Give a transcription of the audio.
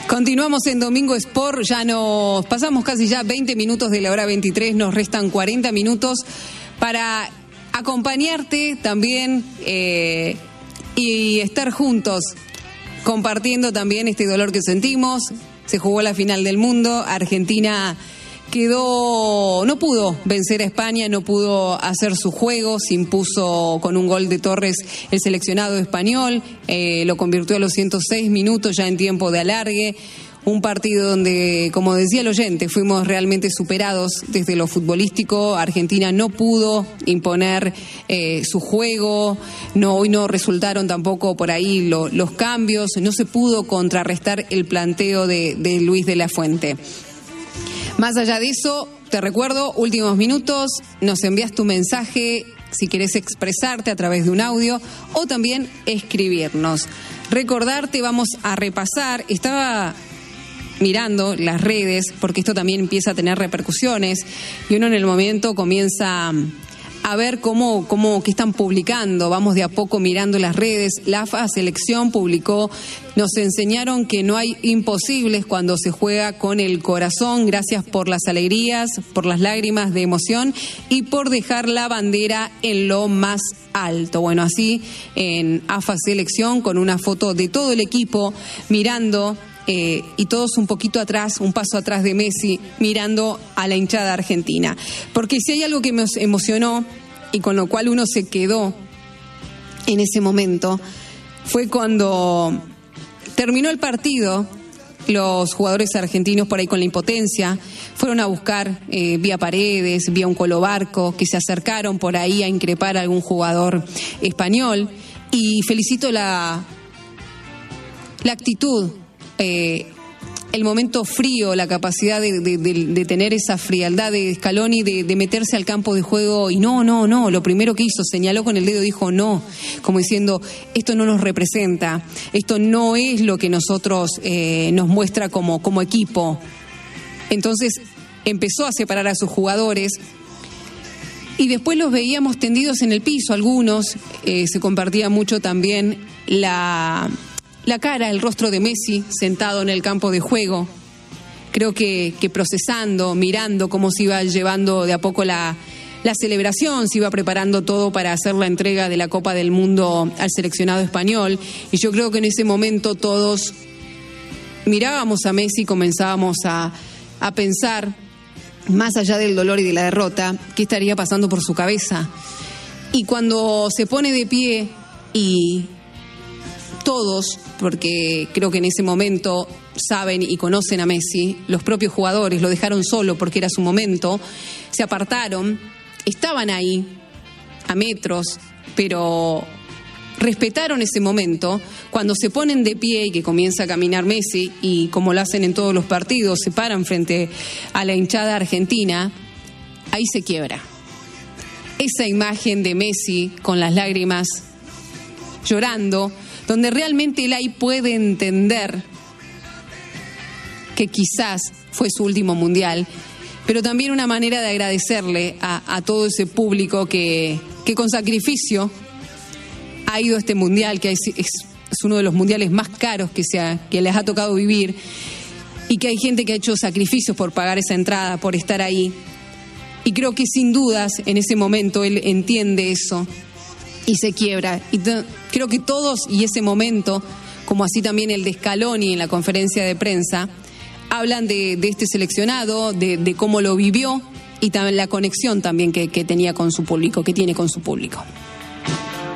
Continuamos en Domingo Sport, ya nos pasamos casi ya 20 minutos de la hora 23, nos restan 40 minutos para acompañarte también y estar juntos, compartiendo también este dolor que sentimos. Se jugó la final del mundo, Argentina no pudo vencer a España, no pudo hacer su juego, se impuso con un gol de Torres el seleccionado español, lo convirtió a los 106 minutos ya en tiempo de alargue. Un partido donde, como decía el oyente, fuimos realmente superados desde lo futbolístico. Argentina no pudo imponer su juego, hoy no resultaron tampoco por ahí los cambios, no se pudo contrarrestar el planteo de Luis de la Fuente. Más allá de eso, te recuerdo, últimos minutos, nos envías tu mensaje si querés expresarte a través de un audio o también escribirnos. Recordarte, vamos a repasar, estaba mirando las redes, porque esto también empieza a tener repercusiones, y uno en el momento comienza a ver qué están publicando. Vamos de a poco mirando las redes. La AFA Selección publicó: nos enseñaron que no hay imposibles cuando se juega con el corazón. Gracias por las alegrías, por las lágrimas de emoción y por dejar la bandera en lo más alto. Bueno, así en AFA Selección, con una foto de todo el equipo mirando y todos un poquito atrás, un paso atrás de Messi, mirando a la hinchada argentina. Porque si hay algo que me emocionó y con lo cual uno se quedó en ese momento, fue cuando terminó el partido. Los jugadores argentinos, por ahí con la impotencia, fueron a buscar vía Paredes, vía un Colo Barco, que se acercaron por ahí a increpar a algún jugador español. Y felicito la actitud, el momento frío, la capacidad de tener esa frialdad de Scaloni, de meterse al campo de juego y no, lo primero que hizo, señaló con el dedo, dijo no, como diciendo, esto no nos representa, esto no es lo que nosotros nos muestra como equipo. Entonces empezó a separar a sus jugadores y después los veíamos tendidos en el piso, algunos, se compartía mucho también la cara, el rostro de Messi sentado en el campo de juego, creo que procesando, mirando cómo se iba llevando de a poco la celebración, se iba preparando todo para hacer la entrega de la Copa del Mundo al seleccionado español. Y yo creo que en ese momento todos mirábamos a Messi y comenzábamos a pensar, más allá del dolor y de la derrota, qué estaría pasando por su cabeza. Y cuando se pone de pie y todos, porque creo que en ese momento saben y conocen a Messi, los propios jugadores lo dejaron solo porque era su momento, se apartaron, estaban ahí a metros, pero respetaron ese momento. Cuando se ponen de pie y que comienza a caminar Messi, y como lo hacen en todos los partidos, se paran frente a la hinchada argentina, ahí se quiebra. Esa imagen de Messi con las lágrimas, llorando, donde realmente él ahí puede entender que quizás fue su último mundial, pero también una manera de agradecerle a todo ese público que con sacrificio ha ido a este mundial, que es uno de los mundiales más caros que les ha tocado vivir, y que hay gente que ha hecho sacrificios por pagar esa entrada, por estar ahí. Y creo que sin dudas en ese momento él entiende eso y se quiebra. Y creo que todos, y ese momento, como así también el de Scaloni en la conferencia de prensa, hablan de este seleccionado, de cómo lo vivió y también la conexión también que tenía con su público, que tiene con su público.